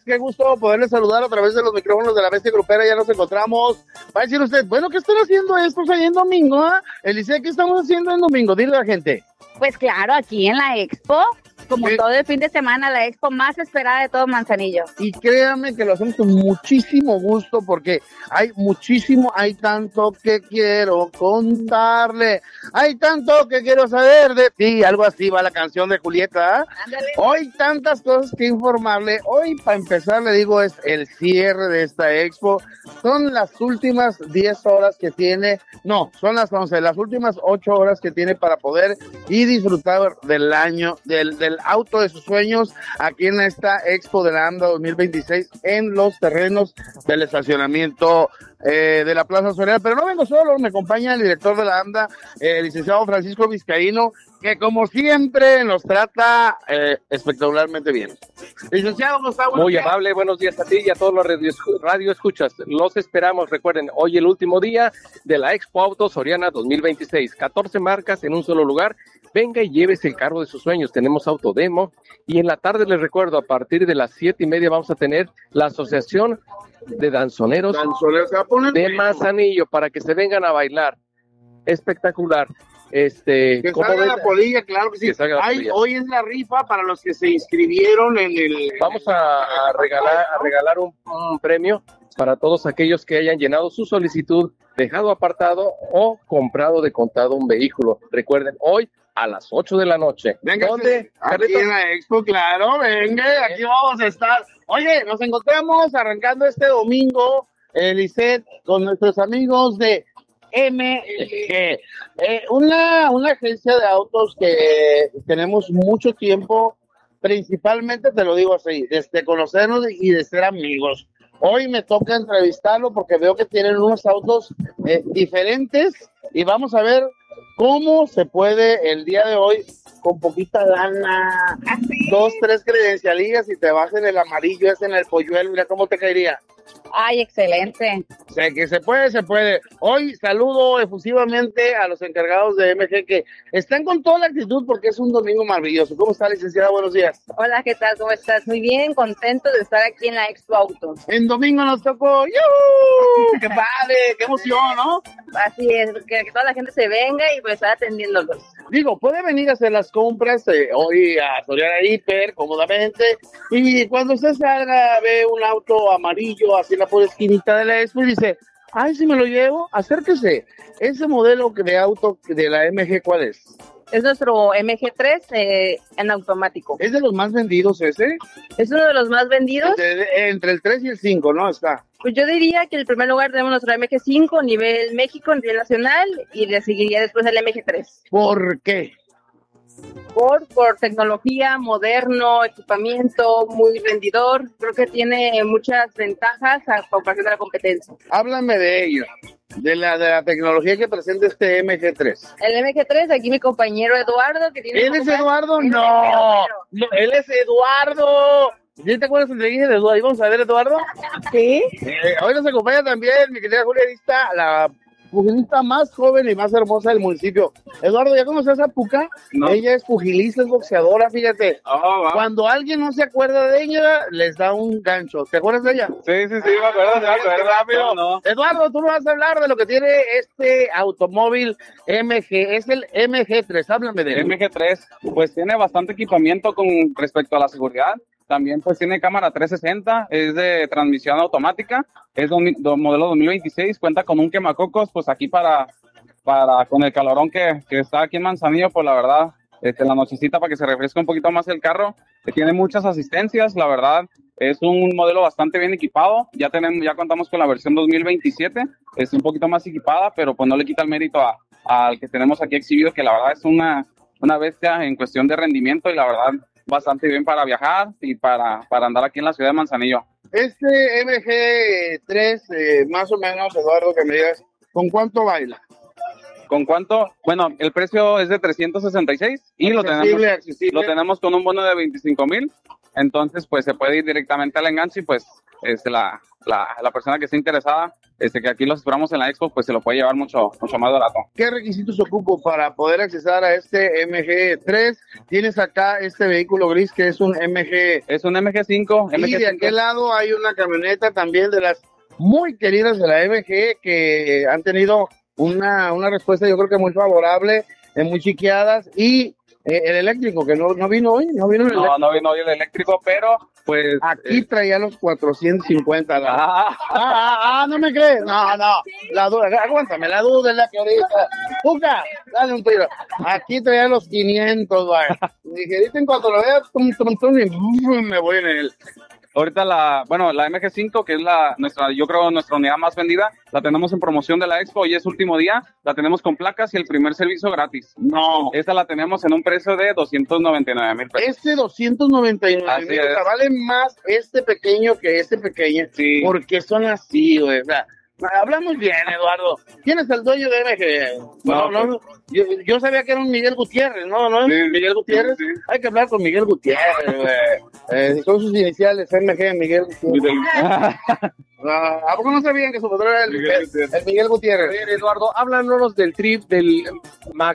qué gusto poderles saludar a través de los micrófonos de la Bestia Grupera. Ya nos encontramos. Va a decir usted, bueno, ¿qué están haciendo estos ahí en domingo? Eliseo, ¿qué estamos haciendo en domingo? Dile a la gente. Pues claro, aquí en la Expo, como todo el fin de semana, la Expo más esperada de todo Manzanillo. Y créanme que lo hacemos con muchísimo gusto porque hay muchísimo, hay tanto que quiero contarle, hay tanto que quiero saber de ti, algo así va la canción de Julieta. Hoy tantas cosas que informarle. Hoy, para empezar, le digo, es el cierre de esta Expo. Son las últimas 10 horas que tiene, no, son las 11, las últimas 8 horas que tiene para poder y disfrutar del año, del auto de sus sueños aquí en esta Expo de la AMDA 2026 en los terrenos del estacionamiento de la Plaza Soriana. Pero no vengo solo, me acompaña el director de la AMDA, el licenciado Francisco Vizcaíno, que como siempre nos trata espectacularmente bien. Licenciado, ¿cómo está? Muy amable, buenos días a ti y a todos los radio escuchas. Los esperamos, recuerden, hoy el último día de la Expo Auto Soriana 2026. 14 marcas en un solo lugar. Venga y llévese el carro de sus sueños. Tenemos autodemo y en la tarde les recuerdo, a partir de las 7:30 vamos a tener la Asociación de Danzoneros de Manzanillo para que se vengan a bailar. Espectacular. Que salga la polilla, claro que sí. Hoy es la rifa para los que se inscribieron en el... Vamos a regalar un premio para todos aquellos que hayan llenado su solicitud, dejado apartado o comprado de contado un vehículo. Recuerden, hoy a las 8 de la noche. Venga, ¿dónde? Aquí en la Expo, claro, venga, aquí vamos a estar. Oye, nos encontramos arrancando este domingo, Lisette, con nuestros amigos de MG, una agencia de autos que tenemos mucho tiempo, principalmente, te lo digo así, desde conocernos y de ser amigos. Hoy me toca entrevistarlo porque veo que tienen unos autos diferentes y vamos a ver cómo se puede el día de hoy con poquita lana, 2, 3 credencialillas y te vas en el amarillo, es en el polluelo, mira cómo te caería. Ay, excelente. Sé que se puede, se puede. Hoy saludo efusivamente a los encargados de MG que están con toda la actitud porque es un domingo maravilloso. ¿Cómo está, licenciada? Buenos días. Hola, ¿qué tal? ¿Cómo estás? Muy bien, contento de estar aquí en la Expo Auto. En domingo nos tocó. ¡Yuhu! ¡Qué padre! ¡Qué emoción!, ¿no? Así es, que toda la gente se venga y pues estar atendiéndolos. Digo, puede venir a hacer las compras hoy a Soriana Hiper cómodamente y cuando usted salga ve un auto amarillo así en la pura esquinita de la Expo y dice, ay, si me lo llevo, acérquese. Ese modelo de auto de la MG, ¿cuál es? Es nuestro MG3 en automático. ¿Es de los más vendidos ese? Es uno de los más vendidos. Entre el 3 y el 5, ¿no? Está. Pues yo diría que en el primer lugar tenemos nuestro MG5 nivel México, nivel nacional, y le seguiría después el MG3. ¿Por qué? Por tecnología, moderno, equipamiento, muy vendidor. Creo que tiene muchas ventajas a comparación de la competencia. Háblame de ello, de la tecnología que presenta este MG3. El MG3, aquí mi compañero Eduardo. Que tiene ¿Él es Eduardo? No, él es Eduardo. ¿Sí te acuerdas que te dije de Eduardo? ¿Íbamos a ver Eduardo? Sí. Hoy nos acompaña también mi querida Julia Arista, la pugilista más joven y más hermosa del municipio. Eduardo, ¿ya conoces a Puca? No. Ella es pugilista, es boxeadora, fíjate. Cuando alguien no se acuerda de ella, les da un gancho. ¿Te acuerdas de ella? Sí, me acuerdo rápido. No. Eduardo, tú me vas a hablar de lo que tiene este automóvil MG. Es el MG3, háblame de él. MG3, pues tiene bastante equipamiento con respecto a la seguridad. También pues tiene cámara 360, es de transmisión automática, es modelo 2026, cuenta con un quemacocos, pues aquí para con el calorón que está aquí en Manzanillo, pues la verdad, la nochecita para que se refresque un poquito más el carro, que tiene muchas asistencias, la verdad, es un modelo bastante bien equipado, ya contamos con la versión 2027, es un poquito más equipada, pero pues no le quita el mérito al que tenemos aquí exhibido, que la verdad es una bestia en cuestión de rendimiento y la verdad, bastante bien para viajar y para andar aquí en la ciudad de Manzanillo. Este MG3, más o menos, Eduardo, que me digas, ¿con cuánto baila? ¿Con cuánto? Bueno, el precio es de 366 y accesible. Lo tenemos con un bono de 25,000. Entonces, pues se puede ir directamente al enganche y pues la persona que esté interesada que aquí los esperamos en la Expo, pues se lo puede llevar mucho más barato. ¿Qué requisitos ocupo para poder accesar a este MG3? Tienes acá este vehículo gris que es un MG. Es un MG5. Y de aquel lado hay una camioneta también de las muy queridas de la MG que han tenido una respuesta yo creo que muy favorable, muy chiqueadas, y el eléctrico que no vino hoy, no vino el eléctrico. No vino hoy el eléctrico, pero pues... Aquí traía los 450. No me crees. No, la duda, aguántame, la duda es la que ahorita. Puca, dale un tiro. Aquí traía los 500, güey. Dije, ahorita en cuanto lo vea, y me voy en él. Ahorita la MG5, que es yo creo nuestra unidad más vendida, la tenemos en promoción de la Expo y es último día, la tenemos con placas y el primer servicio gratis. No. Esta la tenemos en un precio de 299,000 pesos. Este 299,000, o sea, vale más este pequeño que este pequeño. Sí. Porque son así, güey. O sea, hablamos bien, Eduardo. ¿Quién es el dueño de MG? No. Yo sabía que era un Miguel Gutiérrez, ¿no? Sí, Miguel Gutiérrez. Sí. Hay que hablar con Miguel Gutiérrez, güey. Son sus iniciales, MG, Miguel Gutiérrez. ¿A poco no sabían que su patrón era el Miguel Gutiérrez? A ver, Eduardo, háblanos del trip del Mac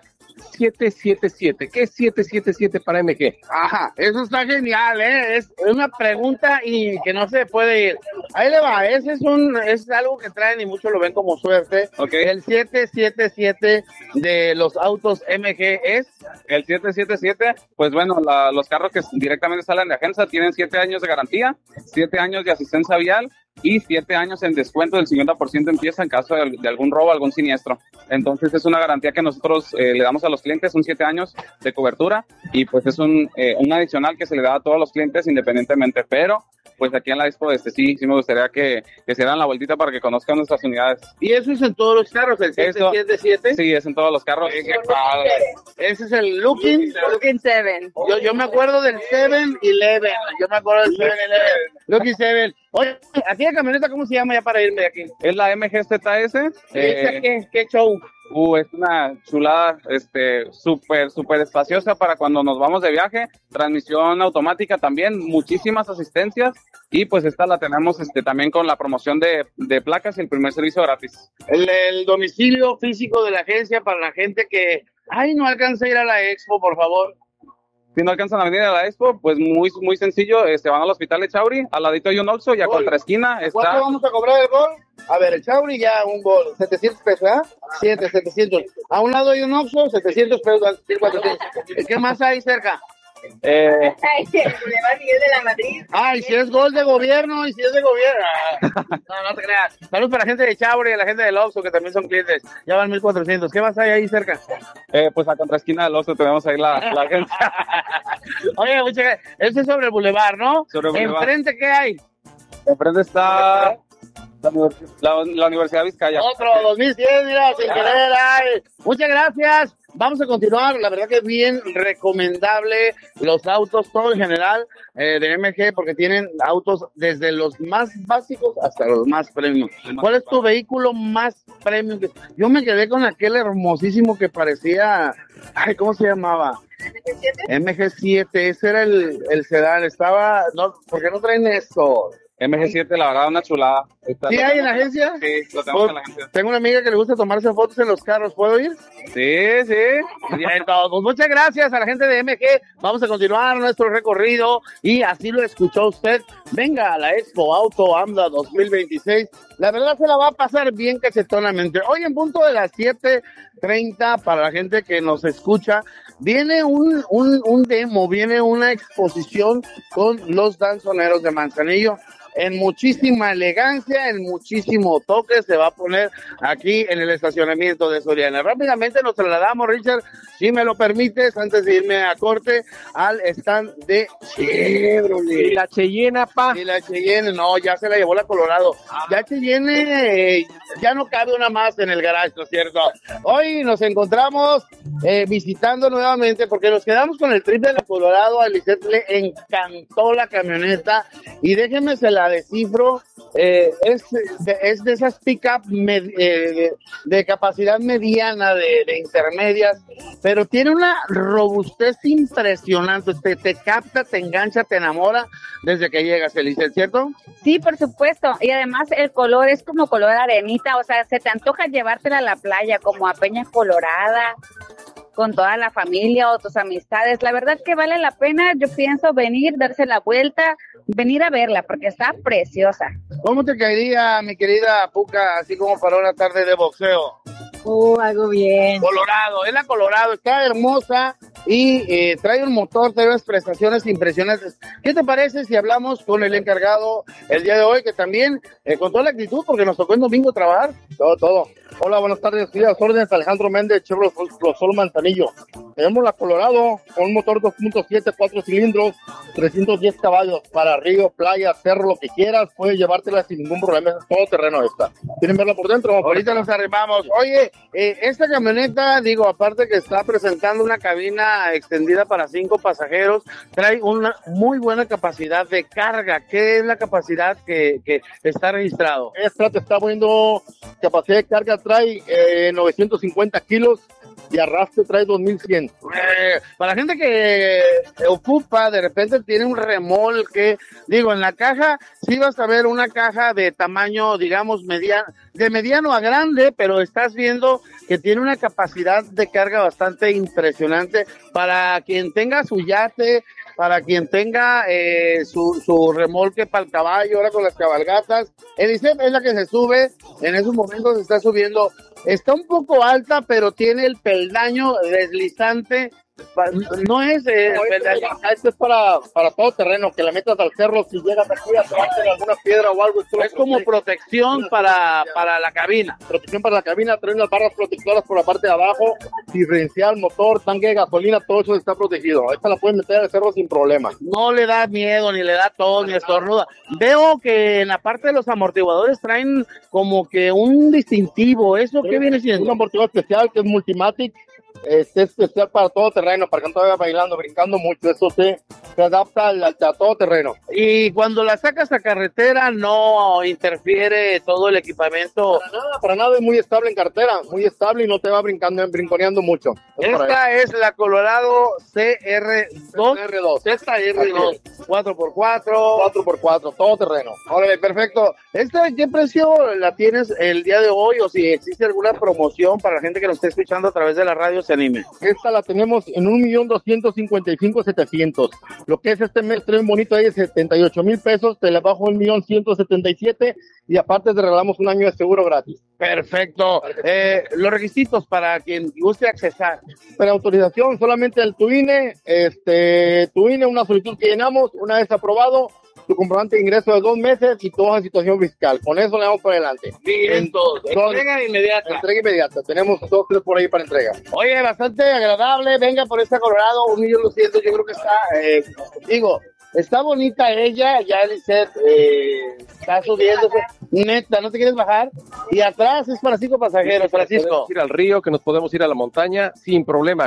777. ¿Qué es 777 para MG? Ajá, eso está genial, ¿eh? Es una pregunta y que no se puede ir. Ahí le va, ese es algo que traen y muchos lo ven como suerte. Okay. El 777 de los autos MG es... El 777, pues bueno, los carros que directamente salen de agencia tienen 7 años de garantía, 7 años de asistencia vial y 7 años en descuento del 50% en pieza en caso de algún robo, algún siniestro. Entonces es una garantía que nosotros le damos a los clientes, son 7 años de cobertura y pues es un adicional que se le da a todos los clientes independientemente, pero pues aquí en la Expo sí me gustaría que se dan la vueltita para que conozcan nuestras unidades. ¿Y eso es en todos los carros, el 777? Sí, es en todos los carros. Qué padre. Ese es el Looking 7. Yo me acuerdo del 7-Eleven. Yo me acuerdo del 7-Eleven. Looking 7. Oye, ¿a ti la camioneta cómo se llama ya para irme de aquí? Es la MG ZS. ¿Qué show? Es una chulada, súper espaciosa para cuando nos vamos de viaje, transmisión automática también, muchísimas asistencias y pues esta la tenemos también con la promoción de placas y el primer servicio gratis. El domicilio físico de la agencia para la gente que, no alcanza a ir a la Expo, por favor. Si no alcanzan a venir a la Expo, pues muy sencillo, van al hospital de Chauri, al ladito hay un Oxxo y a contraesquina está... ¿Cuánto vamos a cobrar el gol? A ver, el Chauri ya un gol, 700 pesos, ¿verdad? 700. A un lado hay un Oxxo, 700 pesos, 400. ¿Qué más hay cerca? El Miguel de la Madrid. Y si es gol de gobierno, No te creas. Saludos para la gente de Chauri y la gente del Oxxo, que también son clientes. Ya van 1,400. ¿Qué más hay ahí cerca? Pues a contraesquina del Oxxo tenemos ahí la agencia. Oye, muchas gracias. Este es sobre el bulevar, ¿no? Sobre el bulevar. ¿Enfrente qué hay? Enfrente está la Universidad de Vizcaya. Otro 2100, mira, sin querer. Muchas gracias. Vamos a continuar, la verdad que es bien recomendable los autos, todo en general de MG, porque tienen autos desde los más básicos hasta los más premium. ¿Cuál es tu vehículo más premium? Yo me quedé con aquel hermosísimo que parecía, ¿cómo se llamaba? MG7, ese era el sedán, ¿por qué no traen esto? MG7, la verdad, una chulada. ¿Sí hay en la agencia? Sí, lo tenemos en la agencia. Tengo una amiga que le gusta tomarse fotos en los carros, ¿puedo ir? Sí. Bien, todos. Muchas gracias a la gente de MG. Vamos a continuar nuestro recorrido y así lo escuchó usted. Venga a la Expo Auto AMDA 2026. La verdad se la va a pasar bien cachetonamente. Hoy en punto de las 7:30 para la gente que nos escucha, viene un demo, viene una exposición con los danzoneros de Manzanillo. En muchísima elegancia, en muchísimo toque, se va a poner aquí en el estacionamiento de Soriana. Rápidamente nos trasladamos, Richard, si me lo permites, antes de irme a corte, al stand de Chevrolet. Y la Cheyenne, Y la Cheyenne, no, ya se la llevó la Colorado. Ya Cheyenne, ya no cabe una más en el garage, ¿no es cierto? Hoy nos encontramos visitando nuevamente, porque nos quedamos con el trip de la Colorado. A Lisette le encantó la camioneta, y déjenme se la descifro es de esas pick-up de capacidad mediana, de intermedias, pero tiene una robustez impresionante. Te capta, te engancha, te enamora desde que llegas, Elise, ¿cierto? Sí, por supuesto. Y además el color es como color arenita, o sea, se te antoja llevártela a la playa, como a Peña Colorada, con toda la familia o tus amistades. La verdad que vale la pena, yo pienso venir, darse la vuelta, venir a verla, porque está preciosa. ¿Cómo te caería, mi querida Puca, así como para una tarde de boxeo? Algo bien. Colorado, es la Colorado, está hermosa y trae un motor, trae unas prestaciones impresionantes. ¿Qué te parece si hablamos con el encargado el día de hoy, que también, con toda la actitud, porque nos tocó en domingo trabajar? Todo. Hola, buenas tardes, sí, a las órdenes, Alejandro Méndez, Chevrolet Sol Manzanillo. Tenemos la Colorado con un motor 2.7, 4 cilindros, 310 caballos, para río, playa, cerro, lo que quieras, puedes llevártela sin ningún problema, es todo terreno esta. ¿Quieren verla por dentro? Ahorita nos arrimamos. Oye, esta camioneta, digo, aparte que está presentando una cabina extendida para 5 pasajeros, trae una muy buena capacidad de carga. ¿Qué es la capacidad que está registrado? Esta te está poniendo capacidad de carga, trae 950 kilos y arrastre trae 2100. Para la gente que ocupa, de repente tiene un remolque, digo, en la caja sí vas a ver una caja de tamaño, digamos, de mediano a grande, pero estás viendo que tiene una capacidad de carga bastante impresionante para quien tenga su yate, para quien tenga su remolque para el caballo, ahora con las cabalgatas. Eliseo es la que se sube, en esos momentos se está subiendo, está un poco alta, pero tiene el peldaño deslizante. No es esto es para todo terreno, que la metas al cerro, si llegas aquí a tomarte alguna piedra o algo. Es como protección para la cabina. Protección para la cabina, trae unas barras protectoras por la parte de abajo, diferencial, motor, tanque de gasolina, todo eso está protegido. Esta la puedes meter al cerro sin problema. No le da miedo, ni le da tos, ni estornuda. Veo que en la parte de los amortiguadores traen como que un distintivo. ¿Eso qué viene siendo? Un amortiguador especial que es Multimatic. Es especial para todo terreno, para que no te vaya bailando, brincando mucho. Eso se adapta a todo terreno. Y cuando la sacas a carretera, ¿no interfiere todo el equipamiento? Para nada, es muy estable en carretera, muy estable y no te va brinconeando mucho. Esta es la Colorado CR2. ZR2. 4x4. 4x4, todo terreno. Órale, perfecto. ¿Qué precio la tienes el día de hoy? O si existe alguna promoción para la gente que nos esté escuchando a través de la radio, se anime. Esta la tenemos en 1,255,700. Lo que es este mes, trae un bonito ahí de 78,000 pesos, te la bajo 1,177,000 y aparte te regalamos un año de seguro gratis. Perfecto. Los requisitos para quien guste accesar. Para autorización, solamente el tu INE, una solicitud que llenamos, una vez aprobado, tu comprobante de ingreso de 2 meses y toda la situación fiscal. Con eso le vamos por adelante. Bien, entrega inmediata. Entrega inmediata. Tenemos 2, 3 por ahí para entrega. Oye, bastante agradable. Venga por esta Colorado, 1,200,000. Yo creo que está, está bonita ella. Ya Lisette está subiéndose. Neta, ¿no te quieres bajar? Y atrás es para 5 pasajeros, Francisco. Podemos ir al río, que nos podemos ir a la montaña sin problema.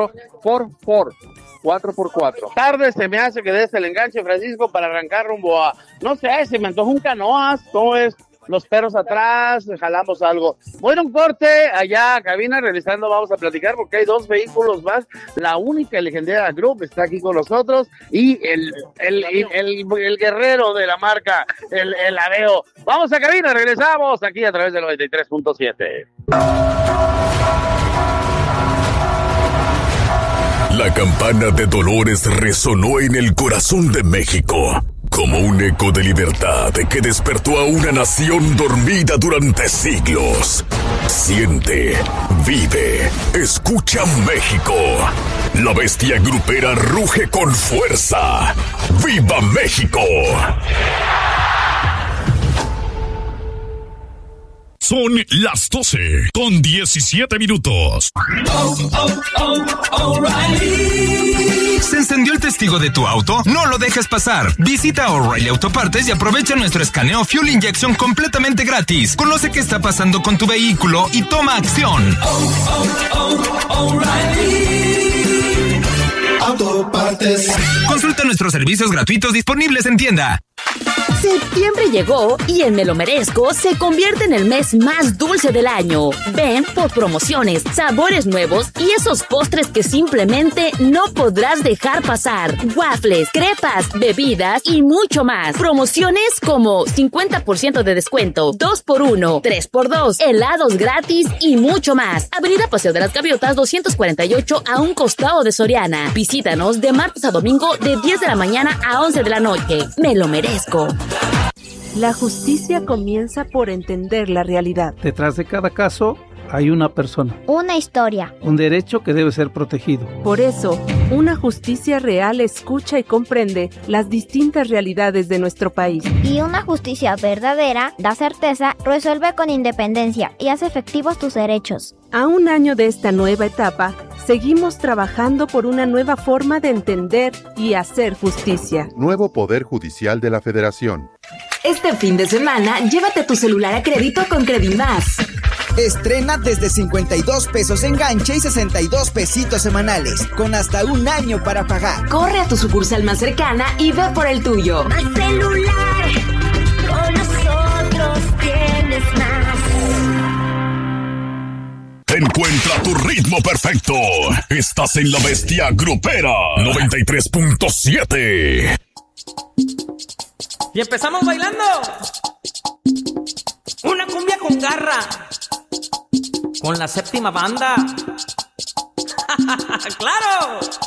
4x4. Tarde se me hace que des el enganche, Francisco, para arrancar rumbo a, no sé, se me antoja un canoas, ¿cómo es? Los perros atrás, jalamos algo. Bueno, un corte allá, cabina, realizando, vamos a platicar porque hay 2 vehículos más. La única legendaria Group está aquí con nosotros y el guerrero de la marca, el Aveo. Vamos a cabina, regresamos aquí a través del 93.7. La campana de Dolores resonó en el corazón de México, como un eco de libertad que despertó a una nación dormida durante siglos. Siente, vive, escucha México. La bestia grupera ruge con fuerza. ¡Viva México! Son las 12:17. ¿Se encendió el testigo de tu auto? No lo dejes pasar. Visita O'Reilly Autopartes y aprovecha nuestro escaneo Fuel Injection completamente gratis. Conoce qué está pasando con tu vehículo y toma acción. O'Reilly Autopartes. Consulta nuestros servicios gratuitos disponibles en tienda. Septiembre llegó y en Me Lo Merezco se convierte en el mes más dulce del año. Ven por promociones, sabores nuevos y esos postres que simplemente no podrás dejar pasar. Waffles, crepas, bebidas y mucho más. Promociones como 50% de descuento, 2x1, 3x2, helados gratis y mucho más. Avenida Paseo de las Gaviotas 248 a un costado de Soriana. Visítanos de martes a domingo de 10 de la mañana a 11 de la noche. Me lo merezco. La justicia comienza por entender la realidad. Detrás de cada caso hay una persona. Una historia. Un derecho que debe ser protegido. Por eso, una justicia real escucha y comprende las distintas realidades de nuestro país. Y una justicia verdadera da certeza, resuelve con independencia y hace efectivos tus derechos. A un año de esta nueva etapa, seguimos trabajando por una nueva forma de entender y hacer justicia. Nuevo Poder Judicial de la Federación. Este fin de semana, llévate tu celular a crédito con Credimás. Estrena desde 52 pesos enganche y 62 pesitos semanales, con hasta un año para pagar. Corre a tu sucursal más cercana y ve por el tuyo. Más celular, con nosotros tienes más. Encuentra tu ritmo perfecto. Estás en La Bestia Grupera 93.7. Y empezamos bailando. Una cumbia con garra. Con la séptima banda. ¡Claro!